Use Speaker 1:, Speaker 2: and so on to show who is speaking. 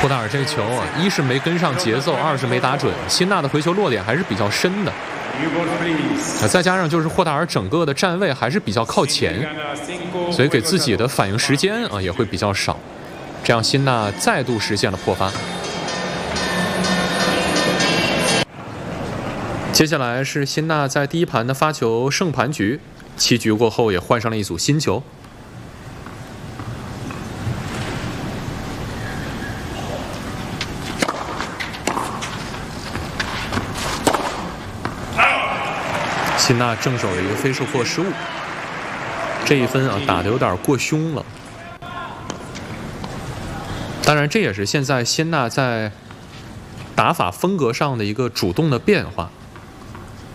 Speaker 1: 霍达尔这球啊，一是没跟上节奏，二是没打准。辛纳的回球落点还是比较深的，再加上就是霍达尔整个的站位还是比较靠前，所以给自己的反应时间啊也会比较少。这样辛纳再度实现了破发。接下来是辛纳在第一盘的发球胜盘局，7局过后也换上了一组新球。辛纳正手的一个飞射破失误，这一分啊打得有点过凶了。当然，这也是现在辛纳在打法风格上的一个主动的变化。